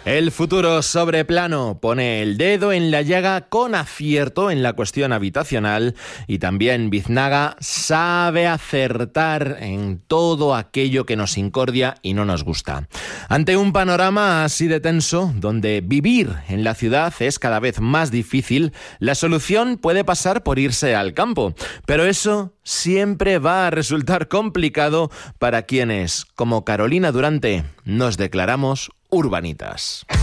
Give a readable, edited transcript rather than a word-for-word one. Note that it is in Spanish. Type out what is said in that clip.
El futuro sobreplano pone el dedo en la llaga con acierto en la cuestión habitacional y también Biznaga sabe acertar en todo aquello que nos incordia y no nos gusta. Ante un panorama así de tenso, donde vivir en la ciudad es cada vez más difícil, la solución puede pasar por irse al campo, pero eso siempre va a resultar complicado para quienes, como Carolina Durante, nos declaramos urbanitas.